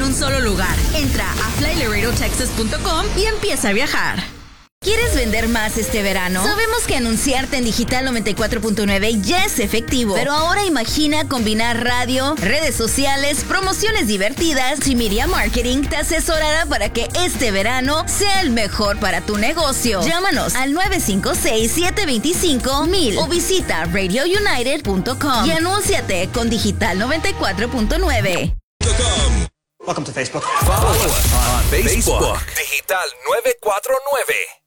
un solo lugar. Entra a flylaredotexas.com y empieza a viajar. ¿Quieres vender más este verano? Sabemos que anunciarte en Digital 94.9 ya es efectivo, pero ahora imagina combinar radio, redes sociales, promociones divertidas y Media Marketing te asesorará para que este verano sea el mejor para tu negocio. Llámanos al 956-725-1000 o visita radiounited.com y anúnciate con Digital 94.9. Welcome to Facebook. Follow us on Facebook. Digital 949.